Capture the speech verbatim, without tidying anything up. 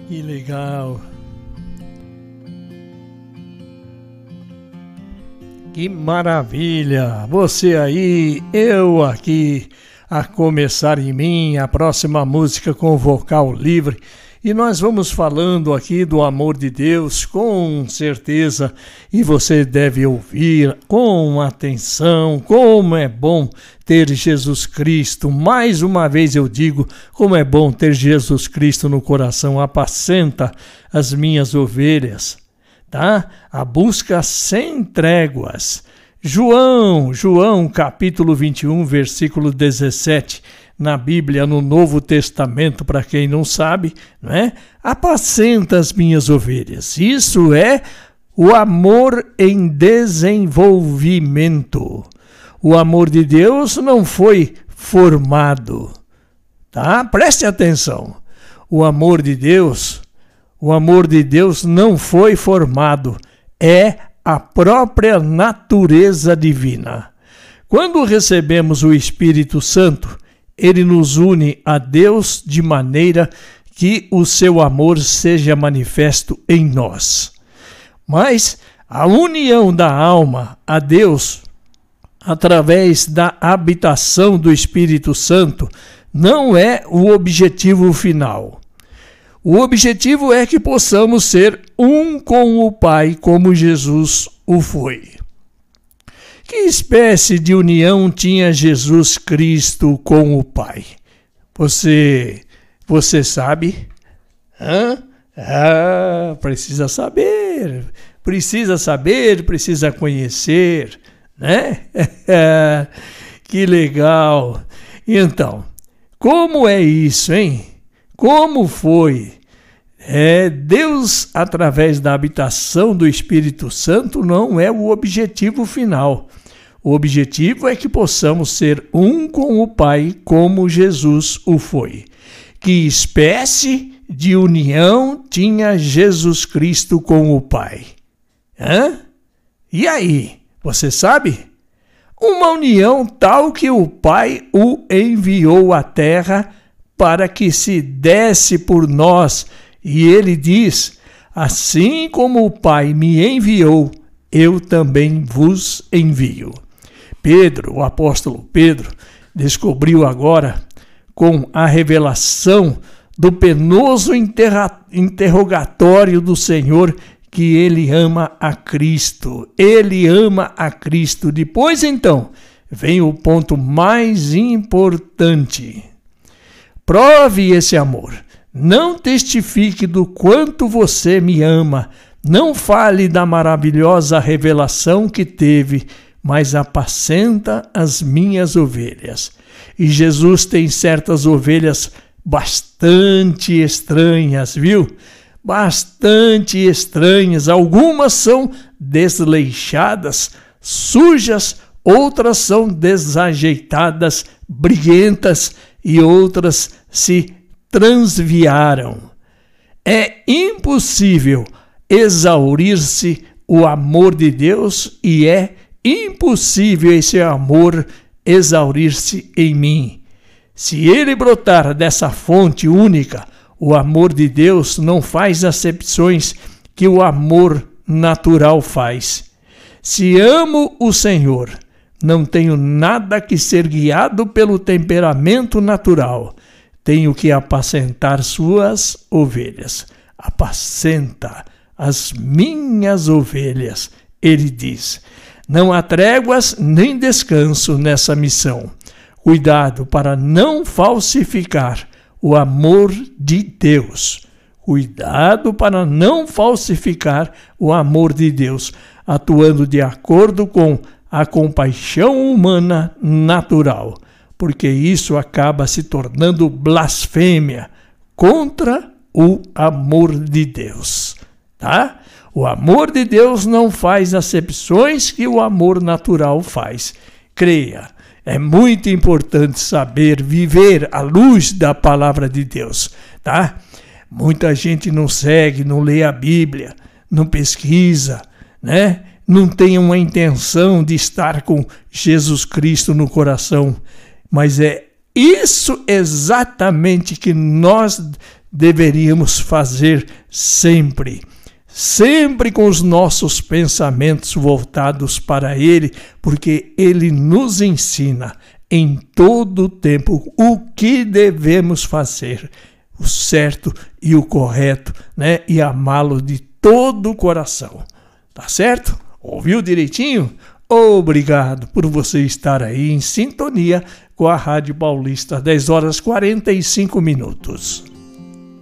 Que legal. Que maravilha. Você aí, eu aqui, a começar em mim, a próxima música com vocal livre. E nós vamos falando aqui do amor de Deus, com certeza, e você deve ouvir com atenção, como é bom ter Jesus Cristo. Mais uma vez eu digo, como é bom ter Jesus Cristo no coração. Apacenta as minhas ovelhas, tá? A busca sem tréguas. João, João capítulo vinte e um, versículo dezessete. Na Bíblia, no Novo Testamento, para quem não sabe, não é? Apacenta as minhas ovelhas. Isso é o amor em desenvolvimento. O amor de Deus não foi formado, tá? Preste atenção. O amor de Deus, o amor de Deus não foi formado. É a própria natureza divina. Quando recebemos o Espírito Santo, ele nos une a Deus de maneira que o seu amor seja manifesto em nós. Mas a união da alma a Deus, através da habitação do Espírito Santo, não é o objetivo final. O objetivo é que possamos ser um com o Pai, como Jesus o foi. Que espécie de união tinha Jesus Cristo com o Pai? Você, você sabe? Hã? Ah, precisa saber, precisa saber, precisa conhecer, né? Que legal! Então, como é isso, hein? Como foi? É, Deus, através da habitação do Espírito Santo, não é o objetivo final. O objetivo é que possamos ser um com o Pai, como Jesus o foi. Que espécie de união tinha Jesus Cristo com o Pai? Hã? E aí, você sabe? Uma união tal que o Pai o enviou à terra para que se desse por nós. E ele diz, assim como o Pai me enviou, eu também vos envio. Pedro, o apóstolo Pedro, descobriu agora, com a revelação do penoso interra- interrogatório do Senhor, que ele ama a Cristo. Ele ama a Cristo. Depois, então, vem o ponto mais importante. Prove esse amor. Não testifique do quanto você me ama. Não fale da maravilhosa revelação que teve, mas apacenta as minhas ovelhas. E Jesus tem certas ovelhas bastante estranhas, viu? Bastante estranhas. Algumas são desleixadas, sujas, outras são desajeitadas, briguentas e outras se transviaram. É impossível exaurir-se o amor de Deus e é impossível esse amor exaurir-se em mim. Se ele brotar dessa fonte única, o amor de Deus não faz acepções que o amor natural faz. Se amo o Senhor, não tenho nada que ser guiado pelo temperamento natural. Tenho que apacentar suas ovelhas. Apacenta as minhas ovelhas, ele diz. Não há tréguas nem descanso nessa missão. Cuidado para não falsificar o amor de Deus. Cuidado para não falsificar o amor de Deus, atuando de acordo com a compaixão humana natural, porque isso acaba se tornando blasfêmia contra o amor de Deus, tá? O amor de Deus não faz acepções que o amor natural faz. Creia, é muito importante saber viver à luz da palavra de Deus, tá? Muita gente não segue, não lê a Bíblia, não pesquisa, né? Não tem uma intenção de estar com Jesus Cristo no coração, mas é isso exatamente que nós deveríamos fazer sempre. Sempre com os nossos pensamentos voltados para Ele, porque Ele nos ensina em todo o tempo o que devemos fazer, o certo e o correto, né? E amá-lo de todo o coração. Tá certo? Ouviu direitinho? Obrigado por você estar aí em sintonia com a Rádio Paulista, dez horas e quarenta e cinco minutos.